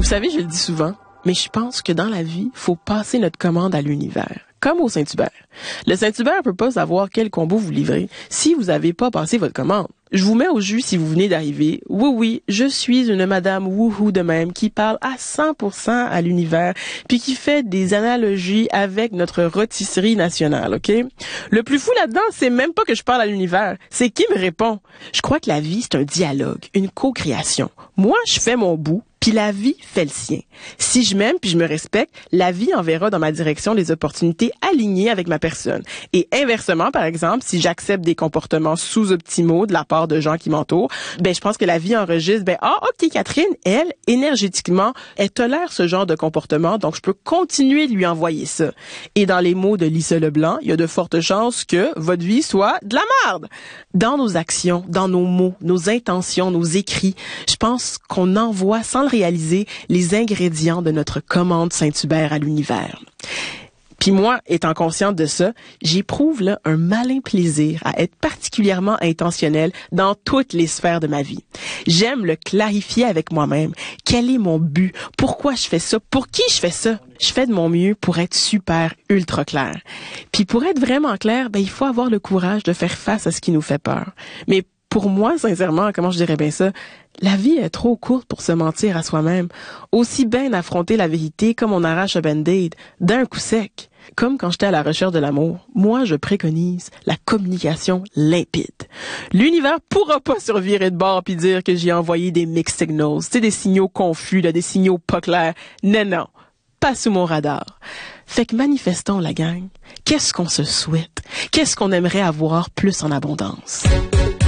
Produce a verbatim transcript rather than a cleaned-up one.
savez, je le dis souvent, mais je pense que dans la vie, faut passer notre commande à l'univers. Comme au Saint-Hubert. Le Saint-Hubert peut pas savoir quel combo vous livrez si vous avez pas passé votre commande. Je vous mets au jus si vous venez d'arriver. Oui, oui, je suis une madame wouhou de même qui parle à cent pour cent à l'univers puis qui fait des analogies avec notre rôtisserie nationale, OK? Le plus fou là-dedans, c'est même pas que je parle à l'univers, c'est qui me répond. Je crois que la vie, c'est un dialogue, une co-création. Moi, je fais mon bout, puis la vie fait le sien. Si je m'aime puis je me respecte, la vie enverra dans ma direction des opportunités alignées avec ma personne. Et inversement, par exemple, si j'accepte des comportements sous-optimaux de la part de gens qui m'entourent, ben je pense que la vie enregistre, ben ah ok Catherine, elle, énergétiquement, elle tolère ce genre de comportement, donc je peux continuer de lui envoyer ça. Et dans les mots de Lisa Leblanc, il y a de fortes chances que votre vie soit de la merde. Dans nos actions, dans nos mots, nos intentions, nos écrits, je pense qu'on envoie sans le réaliser les ingrédients de notre commande Saint-Hubert à l'univers. Puis moi, étant consciente de ça, j'éprouve là un malin plaisir à être particulièrement intentionnelle dans toutes les sphères de ma vie. J'aime le clarifier avec moi-même. Quel est mon but? Pourquoi je fais ça? Pour qui je fais ça? Je fais de mon mieux pour être super ultra clair. Puis pour être vraiment clair, ben il faut avoir le courage de faire face à ce qui nous fait peur. Mais pour moi, sincèrement, comment je dirais bien ça, la vie est trop courte pour se mentir à soi-même. Aussi bien affronter la vérité comme on arrache un band-aid, d'un coup sec. Comme quand j'étais à la recherche de l'amour, moi je préconise la communication limpide. L'univers pourra pas survirer de bord puis dire que j'ai envoyé des mixed signals, tu sais, des signaux confus, là, des signaux pas clairs. Non, non, pas sous mon radar. Fait que manifestons la gang. Qu'est-ce qu'on se souhaite? Qu'est-ce qu'on aimerait avoir plus en abondance?